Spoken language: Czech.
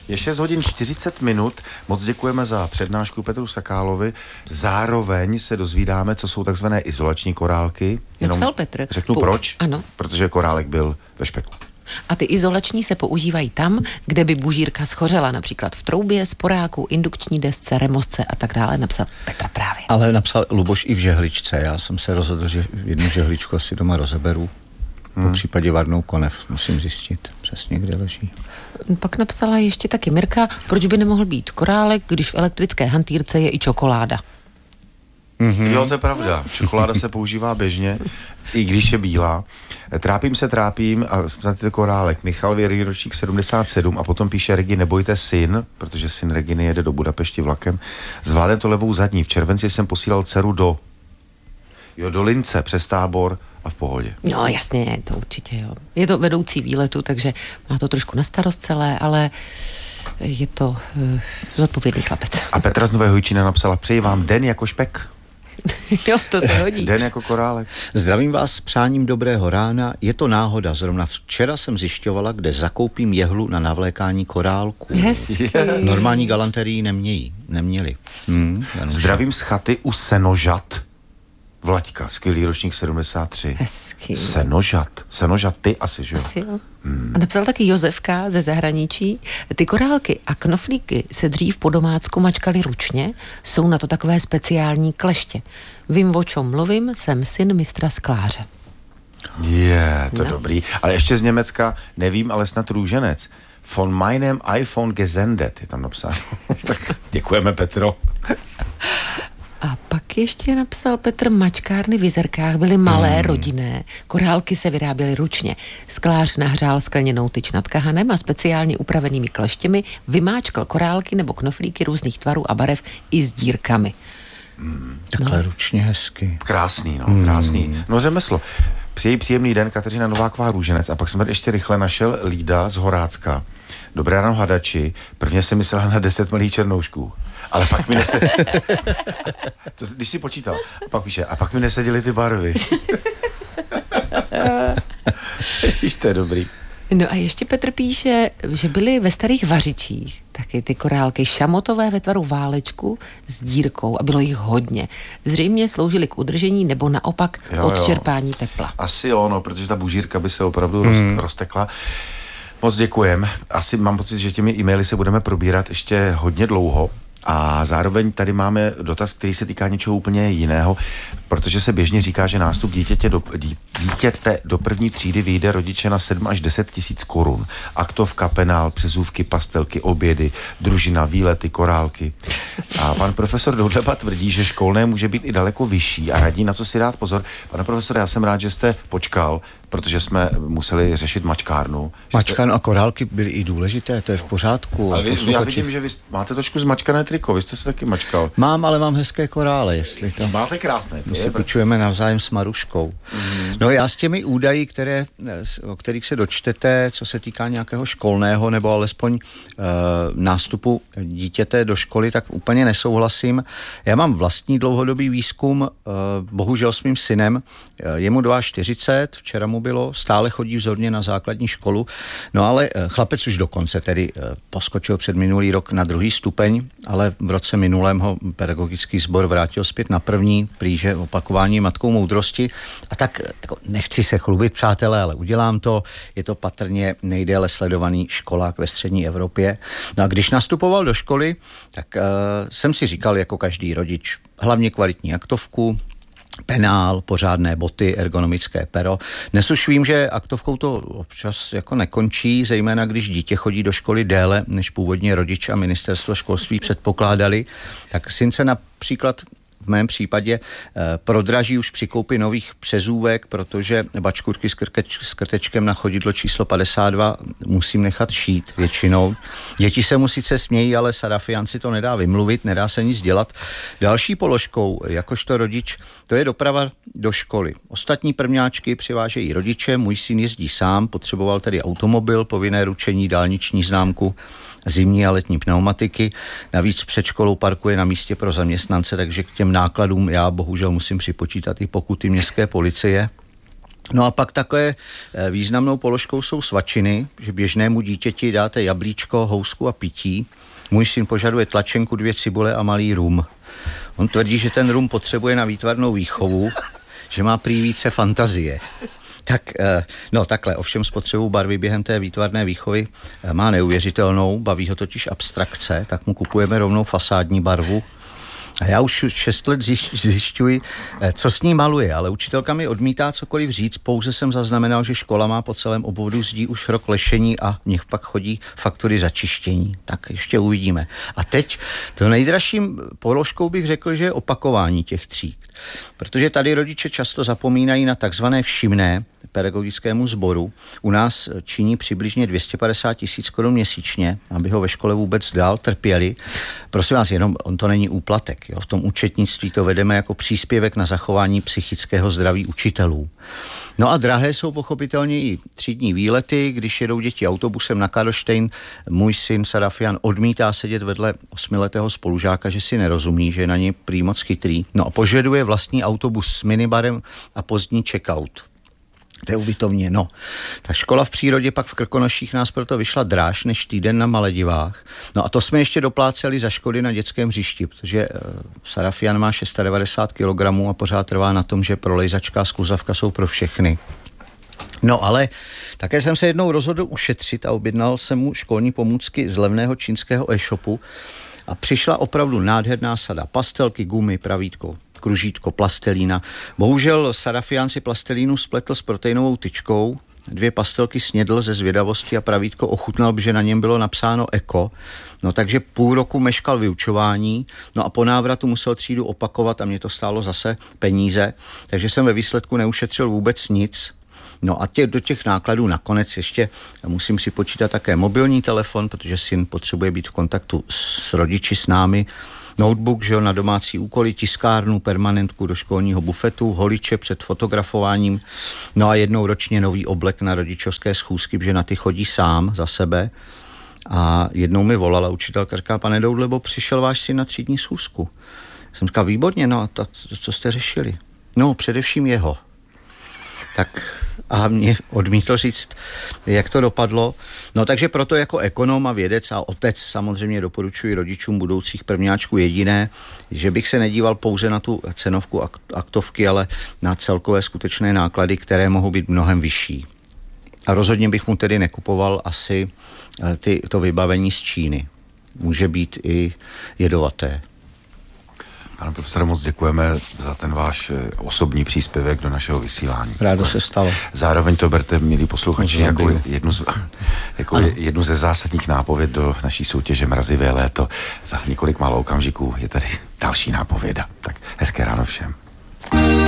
Je 6 hodin 40 minut. Moc děkujeme za přednášku Petru Sakálovi. Zároveň se dozvídáme, co jsou takzvané izolační korálky. Napsal Petr. Řeknu proč. Ano. Protože korálek byl ve špeku. A ty izolační se používají tam, kde by bužírka schořela, například v troubě, sporáku, indukční desce, remosce a tak dále, napsal Petr právě. Ale napsal Luboš i v žehličce. Já jsem se rozhodl, že jednu žehličku asi doma rozeberu. Po případě varnou konev, musím zjistit přesně, kde leží. Pak napsala ještě taky Mirka, proč by nemohl být korálek, když v elektrické hantýrce je i čokoláda. Mm-hmm. Jo, to je pravda. Čokoláda se používá běžně, i když je bílá. Trápím a znáte korálek. Michal Věrý, ročník 77 a potom píše Regi, nebojte syn, protože syn Reginy jede do Budapešti vlakem. Zvládne to levou zadní. V červenci jsem posílal dceru do Lince přes Tábor a v pohodě. No jasně, to určitě jo. Je to vedoucí výletu, takže má to trošku na starost celé, ale je to zodpovědný chlapec. A Petra z Nové Hojčína napsala, přeji vám den jako špek. Jo, to se hodí. Den jako korálek. Zdravím vás s přáním dobrého rána. Je to náhoda. Zrovna včera jsem zjišťovala, kde zakoupím jehlu na navlékání korálků. Hezky. Normální galanterii neměli. Zdravím z chaty u Senožat. Vlaďka, skvělý ročník 73. Hezky. Senožat ty asi, že jo? Asi jo. A napsal taky Josefka ze zahraničí. Ty korálky a knoflíky se dřív po domácku mačkaly ručně, jsou na to takové speciální kleště. Vím, o čem mluvím, jsem syn mistra skláře. To je dobrý. Ale ještě z Německa, nevím, ale snad růženec. Von meinem iPhone gesendet je tam napsáno. Tak děkujeme, Petro. A pak ještě napsal Petr, mačkárny v Jizerkách byly malé, rodinné. Korálky se vyráběly ručně. Sklář nahřál skleněnou tyč nad kahanem a speciálně upravenými kleštěmi vymáčkal korálky nebo knoflíky různých tvarů a barev i s dírkami. Takhle ručně hezky. Krásný. No řemeslo. Přeji příjemný den, Kateřina Nováková, růženec. A pak jsem tady ještě rychle našel Lída z Horácka. Dobré ráno, hadači. Prvně jsem myslela na 10 malých černoušků. Ale pak mi neseděli. Když si počítal, pak píše, a pak mi neseděly ty barvy. Víš, to je dobrý. No a ještě Petr píše, že byly ve starých vařičích taky ty korálky šamotové ve tvaru válečku s dírkou a bylo jich hodně. Zřejmě sloužily k udržení nebo naopak odčerpání tepla. Asi ono, protože ta bužírka by se opravdu roztekla. Moc děkujem. Asi mám pocit, že těmi e-maily se budeme probírat ještě hodně dlouho. A zároveň tady máme dotaz, který se týká něčeho úplně jiného, protože se běžně říká, že nástup dítěte do první třídy vyjde rodiče na 7 až 10 tisíc korun. Aktovka, penál, přezůvky, pastelky, obědy, družina, výlety, korálky. A pan profesor Doudleba tvrdí, že školné může být i daleko vyšší a radí, na co si dát pozor. Pane profesore, já jsem rád, že jste počkal, protože jsme museli řešit mačkárnu. Mačkárnu a korálky byly i důležité, to je v pořádku. Ale já vidím, že vy máte trošku zmačkané triko, vy jste se taky mačkal. Mám, ale mám hezké korále, jestli to... Máte krásné. My si půjčujeme navzájem s Maruškou. No já s těmi údaji, o kterých se dočtete, co se týká nějakého školného nebo alespoň nástupu dítěte do školy, tak úplně nesouhlasím. Já mám vlastní dlouhodobý výzkum, bohužel s mým synem, je mu 42, včera mu bylo, stále chodí vzorně na základní školu, no ale chlapec už dokonce tedy poskočil před minulý rok na 2. stupeň, ale v roce minulém ho pedagogický sbor vrátil zpět na 1. prýže opakování matkou moudrosti. A tak jako nechci se chlubit, přátelé, ale udělám to. Je to patrně nejdéle sledovaný školák ve střední Evropě. No a když nastupoval do školy, tak jsem si říkal jako každý rodič, hlavně kvalitní aktovku, penál, pořádné boty, ergonomické pero. Dnes už vím, že aktovkou to občas jako nekončí, zejména když dítě chodí do školy déle, než původně rodič a ministerstvo školství předpokládali. Tak syn se například v mém případě prodraží už při koupi nových přezůvek, protože bačkurky s krtečkem na chodidlo číslo 52 musím nechat šít většinou. Děti se mu sice smějí, ale Sarafián si to nedá vymluvit, nedá se nic dělat. Další položkou, jakožto rodič, to je doprava do školy. Ostatní prvňáčky přivážejí rodiče, můj syn jezdí sám, potřeboval tedy automobil, povinné ručení, dálniční známku, zimní a letní pneumatiky. Navíc před školou parkuje na místě pro zaměstnance, takže k těm nákladům já bohužel musím připočítat i pokuty městské policie. No a pak takové významnou položkou jsou svačiny, že běžnému dítěti dáte jablíčko, housku a pití. Můj syn požaduje tlačenku, 2 cibule a malý rum. On tvrdí, že ten rum potřebuje na výtvarnou výchovu, že má prý více fantazie. Tak, no takhle, ovšem spotřebu barvy během té výtvarné výchovy má neuvěřitelnou, baví ho totiž abstrakce, tak mu kupujeme rovnou fasádní barvu. A já už 6 let zjišťuji, co s ní maluje, ale učitelka mi odmítá cokoliv říct, pouze jsem zaznamenal, že škola má po celém obvodu zdí už rok lešení a v nich pak chodí faktury za čištění. Tak ještě uvidíme. A teď to nejdražším položkou bych řekl, že je opakování těch tříd. Protože tady rodiče často zapomínají na takzvané všimné pedagogickému sboru. U nás činí přibližně 250 000 korun měsíčně, aby ho ve škole vůbec dál trpěli. Prosím vás, jenom on to není úplatek. Jo? V tom účetnictví to vedeme jako příspěvek na zachování psychického zdraví učitelů. No a drahé jsou pochopitelně i třídní výlety, když jedou děti autobusem na Karlštejn. Můj syn Sarafian odmítá sedět vedle 8letého spolužáka, že si nerozumí, že je na něj prý moc chytrý. No a požaduje vlastní autobus s minibarem a pozdní checkout. To je ubytovně, no. Ta škola v přírodě pak v Krkonoších nás proto vyšla dráž než týden na Maledivách. No a to jsme ještě dopláceli za škody na dětském hřišti, protože Sarafian má 690 kg a pořád trvá na tom, že prolejzačka a skluzavka jsou pro všechny. No ale také jsem se jednou rozhodl ušetřit a objednal jsem mu školní pomůcky z levného čínského e-shopu a přišla opravdu nádherná sada. Pastelky, gumy, pravítko, kružítko, plastelína. Bohužel Sarafián si plastelínu spletl s proteinovou tyčkou, 2 pastelky snědl ze zvědavosti a pravítko ochutnal, že na něm bylo napsáno eko. No takže půl roku meškal vyučování, no a po návratu musel třídu opakovat a mě to stálo zase peníze, takže jsem ve výsledku neušetřil vůbec nic. No a do těch nákladů nakonec ještě musím připočítat také mobilní telefon, protože syn potřebuje být v kontaktu s rodiči, s námi, notebook, že jo, na domácí úkoly, tiskárnu, permanentku do školního bufetu, holiče před fotografováním, no a jednou ročně nový oblek na rodičovské schůzky, protože na ty chodí sám za sebe. A jednou mi volala učitelka, říká, pane Doudlebo, přišel váš syn na třídní schůzku. Jsem říkal, výborně, no a tak co jste řešili? No, především jeho. Tak a mě odmítl říct, jak to dopadlo. No takže proto jako ekonom a vědec a otec samozřejmě doporučuji rodičům budoucích prvňáčků jediné, že bych se nedíval pouze na tu cenovku aktovky, ale na celkové skutečné náklady, které mohou být mnohem vyšší. A rozhodně bych mu tedy nekupoval asi to vybavení z Číny. Může být i jedovaté. Pane profesore, moc děkujeme za ten váš osobní příspěvek do našeho vysílání. Rádo se stalo. Zároveň to berte, milí posluchači, jako jednu ze zásadních nápověd do naší soutěže Mrazivé léto. Za několik málo okamžiků je tady další nápověda. Tak hezké ráno všem.